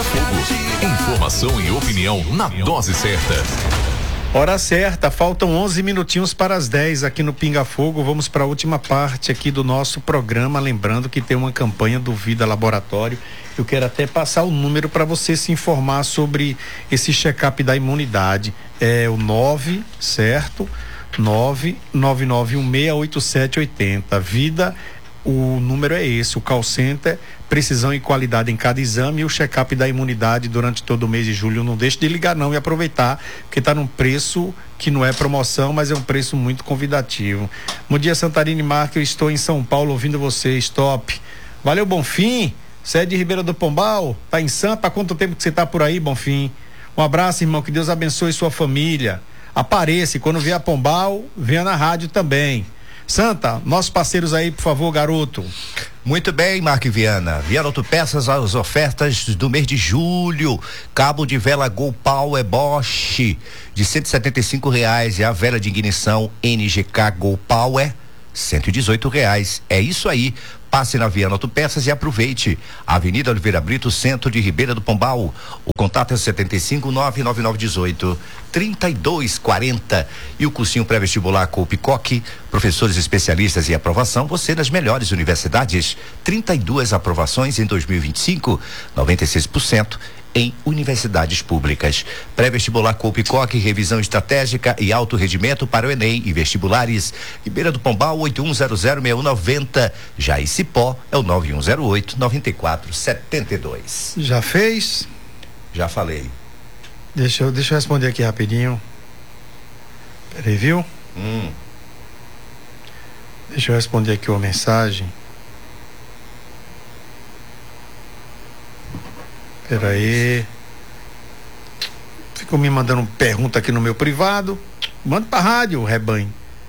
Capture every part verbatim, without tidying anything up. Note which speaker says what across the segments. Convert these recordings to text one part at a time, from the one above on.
Speaker 1: Pinga Fogo. Informação e opinião na dose certa.
Speaker 2: Hora certa, faltam onze minutinhos para as dez aqui no Pinga Fogo. Vamos para a última parte aqui do nosso programa. Lembrando que tem uma campanha do Vida Laboratório. Eu quero até passar o número para você se informar sobre esse check-up da imunidade. É o nove, certo? nove nove nove um seis oito sete oito zero. Vida, o número é esse, o call center, precisão e qualidade em cada exame e o check-up da imunidade durante todo o mês de julho. Não deixe de ligar não e aproveitar, porque está num preço que não é promoção, mas é um preço muito convidativo. Bom dia, Santarine Marques, eu estou em São Paulo ouvindo você, stop. Valeu, Bonfim, você é de Ribeira do Pombal, tá em Sampa, há quanto tempo que você tá por aí, Bonfim? Um abraço, irmão, que Deus abençoe sua família. Apareça, e quando vier a Pombal, venha na rádio também. Santa, nossos parceiros aí, por favor, garoto.
Speaker 3: Muito bem, Marco Viana. Viana Autopeças, as ofertas do mês de julho. Cabo de vela Gol Power Bosch de cento e setenta e cinco reais e a vela de ignição N G K Gol Power cento e dezoito reais. É isso aí. Passe na Viana Autopeças e aproveite. Avenida Oliveira Brito, centro de Ribeira do Pombal. O contato é setenta e cinco, nove nove nove um oito, trinta e dois quarenta. E o cursinho pré-vestibular Coupe-Coque, professores especialistas em aprovação, você nas melhores universidades. trinta e duas aprovações em dois mil e vinte e cinco, noventa e seis por cento em universidades públicas. Pré-vestibular Coupe-Coque, revisão estratégica e alto rendimento para o Enem e vestibulares. Ribeira do Pombal, oito um zero zero seis um nove zero. Já em Cipó é o nove um zero oito, nove quatro sete dois.
Speaker 2: Já fez?
Speaker 3: Já falei.
Speaker 2: Deixa eu, deixa eu responder aqui rapidinho. Peraí, viu?
Speaker 3: Hum.
Speaker 2: Deixa eu responder aqui uma mensagem. Peraí. Ficou me mandando pergunta aqui no meu privado. Manda pra rádio, rebanho.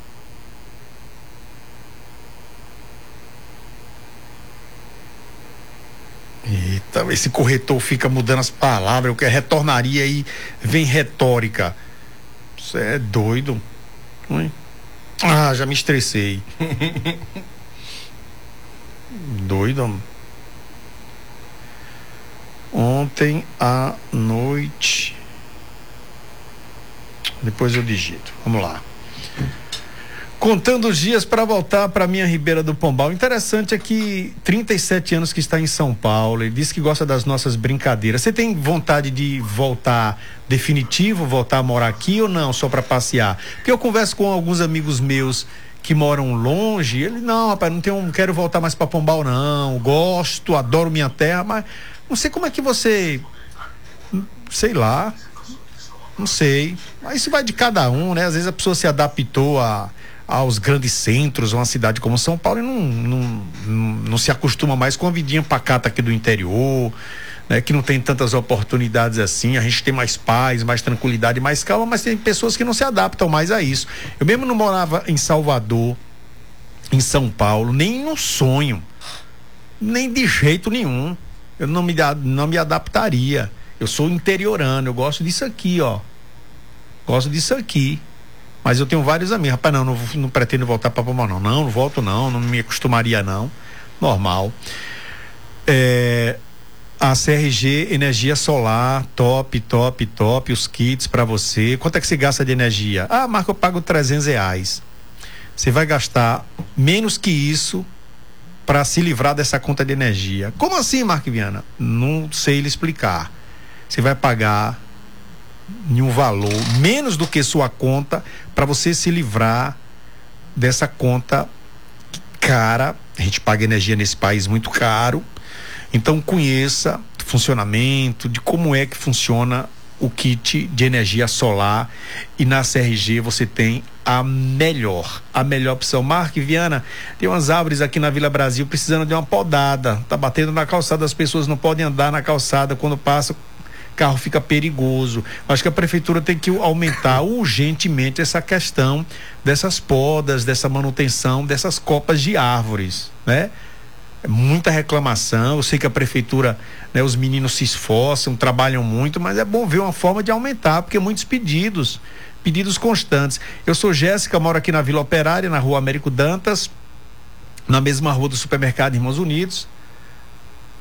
Speaker 2: Eita, esse corretor fica mudando as palavras. Eu quero retornaria aí, vem retórica. Você é doido. Ui. Ah, já me estressei. Doido. Ontem à noite. Depois eu digito. Vamos lá. Contando os dias para voltar para minha Ribeira do Pombal. Interessante é que trinta e sete anos que está em São Paulo. Ele disse que gosta das nossas brincadeiras. Você tem vontade de voltar definitivo, voltar a morar aqui ou não, só para passear? Porque eu converso com alguns amigos meus que moram longe. Ele, não, rapaz, não tenho, não quero voltar mais para Pombal, não. Gosto, adoro minha terra, mas não sei como é que você, sei lá, não sei. Mas isso vai de cada um, né? Às vezes a pessoa se adaptou a aos grandes centros, uma cidade como São Paulo, e não, não, não, não se acostuma mais com a vidinha pacata aqui do interior, né, que não tem tantas oportunidades assim. A gente tem mais paz, mais tranquilidade, mais calma, mas tem pessoas que não se adaptam mais a isso. Eu mesmo não morava em Salvador, em São Paulo, nem no sonho, nem de jeito nenhum. Eu não me, não me adaptaria. Eu sou interiorano, eu gosto disso aqui, ó. Gosto disso aqui. Mas eu tenho vários amigos. Rapaz, não, não, não pretendo voltar para Pombal, não. Não, não volto, não. Não me acostumaria, não. Normal. É, a C R G Energia Solar, top, top, top. Os kits para você. Quanto é que você gasta de energia? Ah, Marco, eu pago trezentos reais. Você vai gastar menos que isso para se livrar dessa conta de energia. Como assim, Marco Viana? Não sei lhe explicar. Você vai pagar em um valor menos do que sua conta para você se livrar dessa conta cara. A gente paga energia nesse país muito caro, então conheça o funcionamento, de como é que funciona o kit de energia solar, e na C R G você tem a melhor, a melhor opção. Marco Viana, tem umas árvores aqui na Vila Brasil precisando de uma podada, tá batendo na calçada, as pessoas não podem andar na calçada, quando passa carro fica perigoso. Acho que a prefeitura tem que aumentar urgentemente essa questão dessas podas, dessa manutenção, dessas copas de árvores, né? É muita reclamação. Eu sei que a prefeitura, né, os meninos se esforçam, trabalham muito, mas é bom ver uma forma de aumentar, porque muitos pedidos, pedidos constantes. Eu sou Jéssica, moro aqui na Vila Operária, na Rua Américo Dantas, na mesma rua do supermercado Irmãos Unidos.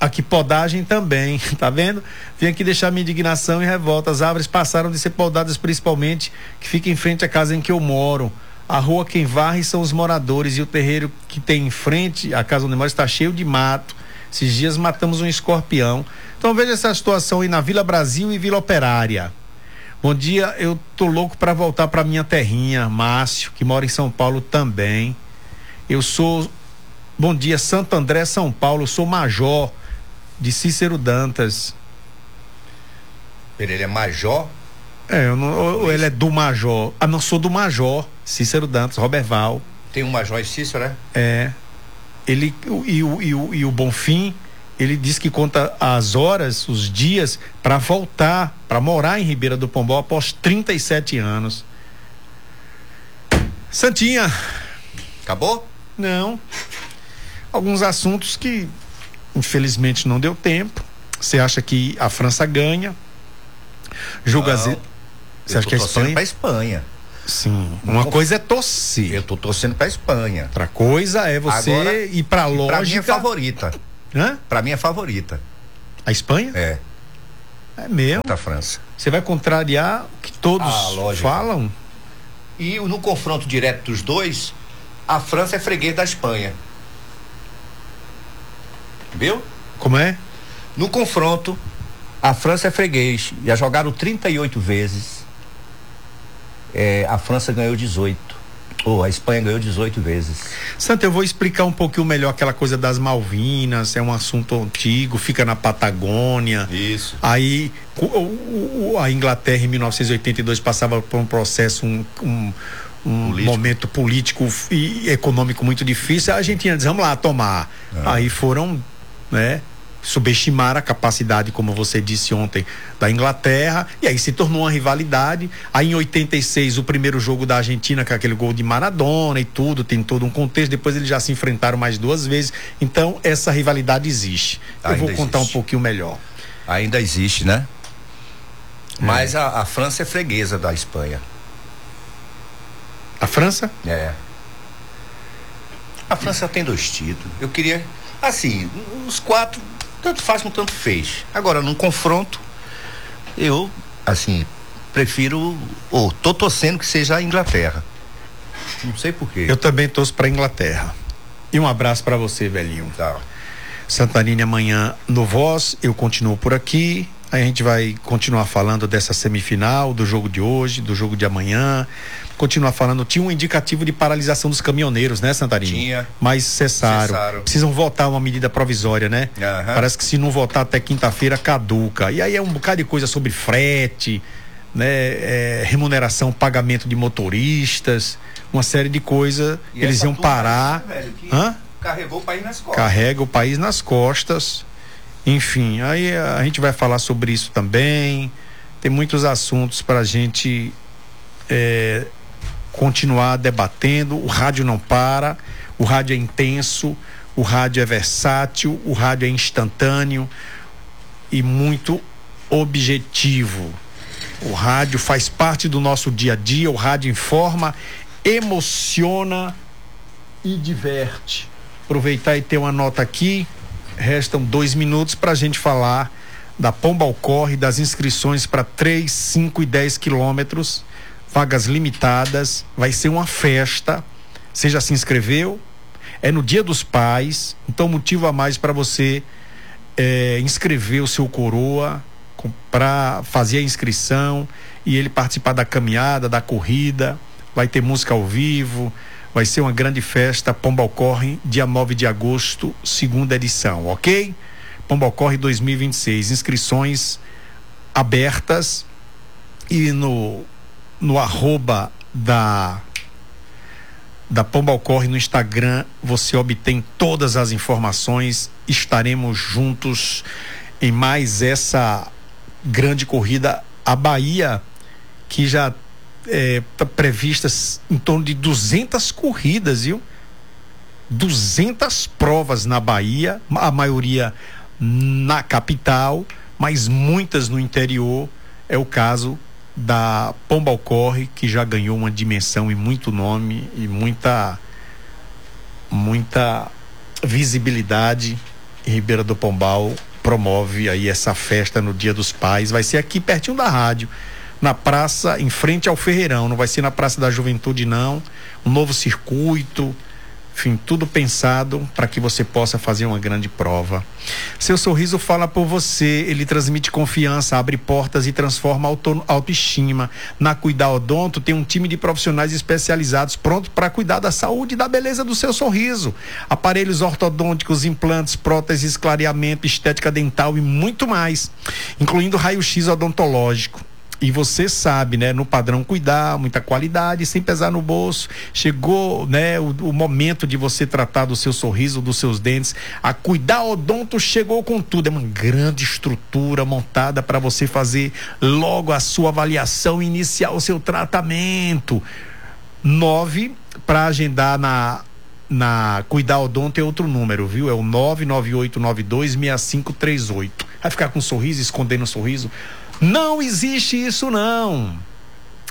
Speaker 2: Aqui podagem também, tá vendo? Vim aqui deixar minha indignação e revolta. As árvores passaram de ser podadas, principalmente que fica em frente à casa em que eu moro. A rua quem varre são os moradores e o terreiro que tem em frente à casa onde eu moro está cheio de mato. Esses dias matamos um escorpião. Então veja essa situação aí na Vila Brasil e Vila Operária. Bom dia, eu tô louco para voltar para minha terrinha, Márcio, que mora em São Paulo também. Eu sou, bom dia, Santo André, São Paulo, eu sou major de Cícero Dantas.
Speaker 3: Ele é major?
Speaker 2: É, eu não, ou ele é do major. Ah, não, sou do major, Cícero Dantas, Roberval.
Speaker 3: Tem um major em Cícero, né?
Speaker 2: É. Ele, e o, e o, e o Bonfim, ele diz que conta as horas, os dias, para voltar, para morar em Ribeira do Pombal após trinta e sete anos. Santinha.
Speaker 3: Acabou?
Speaker 2: Não. Alguns assuntos que infelizmente não deu tempo. Você acha que a França ganha? Julga. Você acha que a Espanha?
Speaker 3: Pra Espanha.
Speaker 2: Sim. Uma coisa é torcer.
Speaker 3: Eu tô torcendo pra Espanha.
Speaker 2: Outra coisa é você
Speaker 3: Agora,
Speaker 2: ir pra lógica.
Speaker 3: Pra mim é favorita.
Speaker 2: Hã?
Speaker 3: Pra mim é favorita.
Speaker 2: A Espanha?
Speaker 3: É.
Speaker 2: É mesmo.
Speaker 3: Da França.
Speaker 2: Você vai contrariar o que todos
Speaker 3: ah,
Speaker 2: falam?
Speaker 3: E no confronto direto dos dois, a França é freguês da Espanha. Viu?
Speaker 2: Como é?
Speaker 3: No confronto, a França é freguês. Já jogaram trinta e oito vezes. É, a França ganhou dezoito. Ou a Espanha ganhou dezoito vezes.
Speaker 2: Santa, eu vou explicar um pouquinho melhor aquela coisa das Malvinas. É um assunto antigo, fica na Patagônia.
Speaker 3: Isso.
Speaker 2: Aí o, o, a Inglaterra em mil novecentos e oitenta e dois passava por um processo, um, um, um político. momento político e econômico muito difícil. A Argentina diz, vamos lá tomar. Ah. Aí foram, né? Subestimar a capacidade, como você disse ontem, da Inglaterra, e aí se tornou uma rivalidade. Aí em oitenta e seis o primeiro jogo da Argentina, com aquele gol de Maradona e tudo, tem todo um contexto. Depois eles já se enfrentaram mais duas vezes. Então essa rivalidade existe. Eu Ainda vou contar existe. um pouquinho melhor.
Speaker 3: Ainda existe, né? É. Mas a, a França é freguesa da Espanha.
Speaker 2: A França?
Speaker 3: É. A França tem dois títulos. Eu queria, assim, os quatro tanto faz como tanto fez. Agora, num confronto, eu, assim, prefiro, ou tô torcendo que seja a Inglaterra. Não sei porquê.
Speaker 2: Eu também torço pra Inglaterra. E um abraço pra você, velhinho.
Speaker 3: Tá.
Speaker 2: Santarine amanhã no Voz, eu continuo por aqui. Aí a gente vai continuar falando dessa semifinal, do jogo de hoje, do jogo de amanhã. Continuar falando, tinha um indicativo de paralisação dos caminhoneiros, né, Santarine?
Speaker 3: Tinha.
Speaker 2: Mas cessaram.
Speaker 3: cessaram.
Speaker 2: Precisam votar uma medida provisória, né?
Speaker 3: Uhum.
Speaker 2: Parece que se não votar até quinta-feira, caduca. E aí é um bocado de coisa sobre frete, né? É, remuneração, pagamento de motoristas, uma série de coisas. E eles iam parar.
Speaker 3: Aí, velho, que
Speaker 2: Hã?
Speaker 3: Carregou o país nas costas.
Speaker 2: Carrega o país nas costas. Enfim, aí a gente vai falar sobre isso também. Tem muitos assuntos para a gente é, continuar debatendo. O rádio não para, o rádio é intenso, o rádio é versátil, o rádio é instantâneo e muito objetivo. O rádio faz parte do nosso dia a dia, o rádio informa, emociona e diverte. Aproveitar e ter uma nota aqui. Restam dois minutos para a gente falar da Pombal Corre, das inscrições para três, cinco e dez quilômetros, vagas limitadas, vai ser uma festa. Você já se inscreveu? É no Dia dos Pais, então motivo a mais para você é, inscrever o seu coroa para fazer a inscrição e ele participar da caminhada, da corrida. Vai ter música ao vivo. Vai ser uma grande festa, Pombal Corre, dia nove de agosto, segunda edição, ok? Pombal Corre dois mil e vinte e seis, inscrições abertas e no, no arroba da, da Pombal Corre no Instagram você obtém todas as informações. Estaremos juntos em mais essa grande corrida. A Bahia, que já É, tá previstas em torno de duzentas corridas, viu? duzentas provas na Bahia, a maioria na capital, mas muitas no interior. É o caso da Pombal Corre, que já ganhou uma dimensão e muito nome e muita muita visibilidade Ribeira do Pombal promove aí essa festa no Dia dos Pais. Vai ser aqui pertinho da rádio, na praça, em frente ao Ferreirão. Não vai ser na Praça da Juventude, não. Um novo circuito, enfim, tudo pensado para que você possa fazer uma grande prova. Seu sorriso fala por você, ele transmite confiança, abre portas e transforma auto, autoestima. Na Cuidar Odonto tem um time de profissionais especializados pronto para cuidar da saúde e da beleza do seu sorriso. Aparelhos ortodônticos, implantes, próteses, clareamento, estética dental e muito mais, incluindo raio-x odontológico. E você sabe, né, no padrão Cuidar, muita qualidade, sem pesar no bolso. Chegou, né, o, o momento de você tratar do seu sorriso, dos seus dentes. A Cuidar Odonto chegou com tudo. É uma grande estrutura montada para você fazer logo a sua avaliação e iniciar o seu tratamento. Nove, para agendar na na Cuidar Odonto é outro número, viu? É o nove nove oito nove dois seis cinco três oito. Vai ficar com um sorriso, escondendo um sorriso? Não existe isso, não.